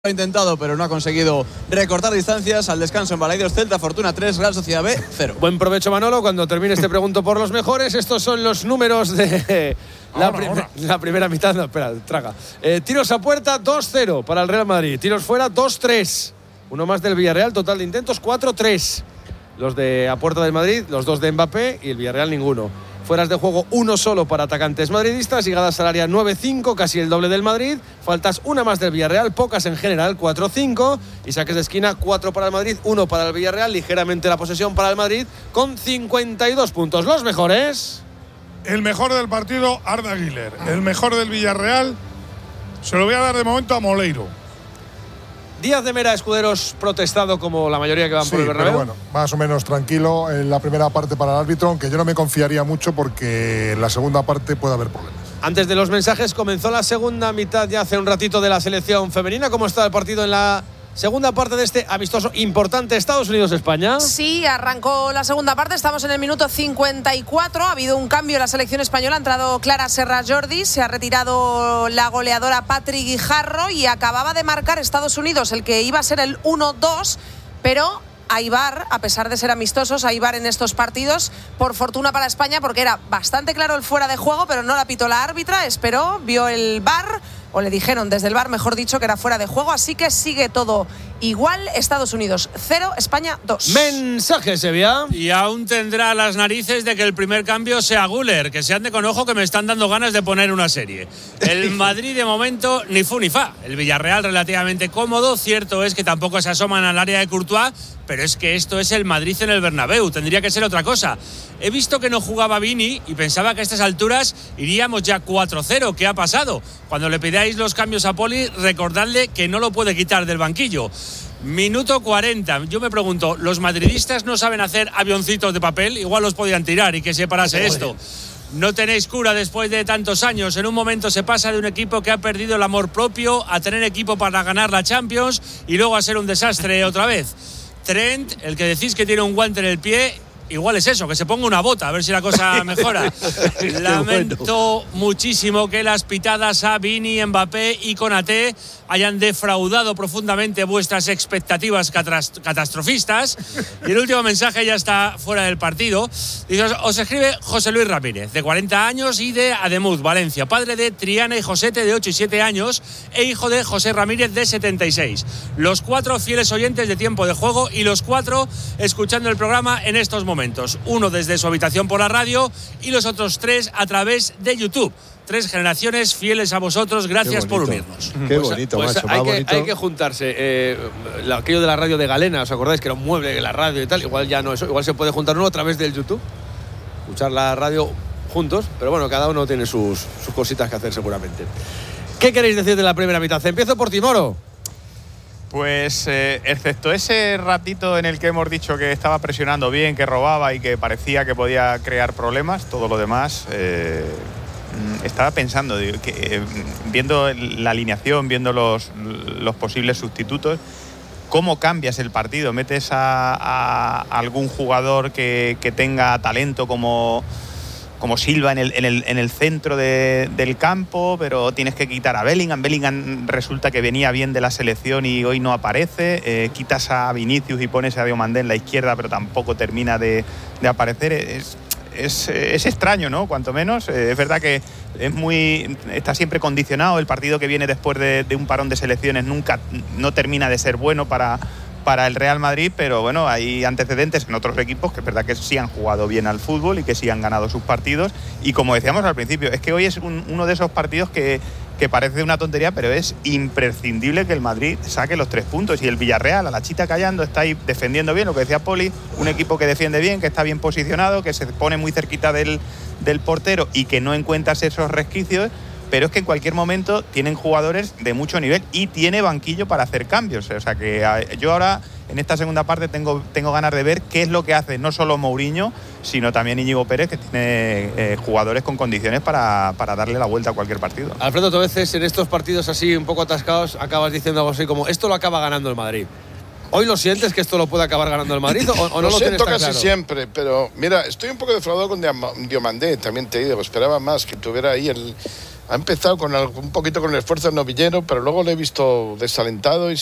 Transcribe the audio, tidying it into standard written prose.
Lo ha intentado, pero no ha conseguido recortar distancias. Al descanso en Balaidos, Celta, Fortuna 3, Real Sociedad B 0. Buen provecho, Manolo. Cuando termines te pregunto por los mejores. Estos son los números de la primera mitad. No, espera, traga. Tiros a puerta, 2-0 para el Real Madrid. Tiros fuera, 2-3. Uno más del Villarreal, total de intentos, 4-3. Los de a puerta del Madrid, los dos de Mbappé y el Villarreal ninguno. Fueras de juego, uno solo para atacantes madridistas. Llegadas al área 9-5, casi el doble del Madrid. Faltas una más del Villarreal, pocas en general, 4-5. Y saques de esquina, 4 para el Madrid, 1 para el Villarreal. Ligeramente la posesión para el Madrid, con 52 puntos. Los mejores. El mejor del partido, Arda Güler. El mejor del Villarreal, se lo voy a dar de momento a Moleiro. Díaz de Mera, Escuderos protestado como la mayoría que van por el Bernabéu. Pero bueno, más o menos tranquilo en la primera parte para el árbitro, aunque yo no me confiaría mucho porque en la segunda parte puede haber problemas. Antes de los mensajes, comenzó la segunda mitad ya hace un ratito de la selección femenina. ¿Cómo está el partido en la segunda parte de este amistoso importante Estados Unidos-España? Sí, arrancó la segunda parte, estamos en el minuto 54. Ha habido un cambio en la selección española, ha entrado Clara Serra Jordi, se ha retirado la goleadora Patri Guijarro y acababa de marcar Estados Unidos, el que iba a ser el 1-2, pero hay VAR, a pesar de ser amistosos, hay VAR en estos partidos, por fortuna para España, porque era bastante claro el fuera de juego, pero no la pitó la árbitra, esperó, vio el VAR, o le dijeron desde el VAR, mejor dicho, que era fuera de juego, así que sigue todo igual. Estados Unidos 0, España 2. Mensaje, Sevilla. Y aún tendrá las narices de que el primer cambio sea Güler, que se ande con ojo, que me están dando ganas de poner una serie. El Madrid de momento ni fu ni fa. El Villarreal relativamente cómodo, cierto es que tampoco se asoman al área de Courtois, pero es que esto es el Madrid en el Bernabéu, tendría que ser otra cosa. He visto que no jugaba Vini y pensaba que a estas alturas iríamos ya 4-0. ¿Qué ha pasado? Cuando le pidáis los cambios a Poli, recordadle que no lo puede quitar del banquillo. Minuto 40. Yo me pregunto, ¿los madridistas no saben hacer avioncitos de papel? Igual los podían tirar y que se parase esto. No tenéis cura después de tantos años. En un momento se pasa de un equipo que ha perdido el amor propio a tener equipo para ganar la Champions y luego a ser un desastre otra vez. Trent, el que decís que tiene un guante en el pie, igual es eso, que se ponga una bota, a ver si la cosa mejora. Lamento muchísimo que las pitadas a Vini, Mbappé y Konaté hayan defraudado profundamente vuestras expectativas catastrofistas. Y el último mensaje ya está fuera del partido. Dice, os escribe José Luis Ramírez, de 40 años y de Ademuz, Valencia, padre de Triana y Josete, de 8 y 7 años, e hijo de José Ramírez, de 76. Los 4 fieles oyentes de Tiempo de Juego y los 4 escuchando el programa en estos momentos. Uno desde su habitación por la radio y los otros 3 a través de YouTube. 3 generaciones fieles a vosotros, gracias por unirnos. Qué bonito, pues macho, hay que juntarse. Aquello de la radio de Galena, ¿os acordáis que era un mueble de la radio y tal? Igual ya no eso, igual se puede juntar uno a través del YouTube, escuchar la radio juntos, pero bueno, cada uno tiene sus cositas que hacer seguramente. ¿Qué queréis decir de la primera mitad? Empiezo por Timoro. Pues excepto ese ratito en el que hemos dicho que estaba presionando bien, que robaba y que parecía que podía crear problemas, todo lo demás estaba pensando, viendo la alineación, viendo los posibles sustitutos, ¿cómo cambias el partido? ¿Metes a algún jugador que tenga talento como Silva en el centro del campo, pero tienes que quitar a Bellingham? Bellingham resulta que venía bien de la selección y hoy no aparece. Quitas a Vinicius y pones a Diomandé en la izquierda, pero tampoco termina de aparecer. Es extraño, ¿no? Cuanto menos. Es verdad que está siempre condicionado. El partido que viene después de un parón de selecciones no termina de ser bueno para el Real Madrid, pero bueno, hay antecedentes en otros equipos que es verdad que sí han jugado bien al fútbol y que sí han ganado sus partidos. Y como decíamos al principio, es que hoy es uno de esos partidos que parece una tontería, pero es imprescindible que el Madrid saque los 3 puntos. Y el Villarreal, a la chita callando, está ahí defendiendo bien, lo que decía Poli, un equipo que defiende bien, que está bien posicionado, que se pone muy cerquita del portero y que no encuentras esos resquicios. Pero es que en cualquier momento tienen jugadores de mucho nivel y tiene banquillo para hacer cambios. O sea que yo ahora, en esta segunda parte, tengo ganas de ver qué es lo que hace no solo Mourinho, sino también Íñigo Pérez, que tiene jugadores con condiciones para darle la vuelta a cualquier partido. Alfredo, tú a veces en estos partidos así un poco atascados acabas diciendo algo así como, esto lo acaba ganando el Madrid. ¿Hoy lo sientes que esto lo puede acabar ganando el Madrid o no lo siento casi claro? Siempre, pero mira, estoy un poco defraudado con Diomandé, también te digo, esperaba más que tuviera ahí Ha empezado con un poquito con el esfuerzo en novillero, pero luego le he visto desalentado y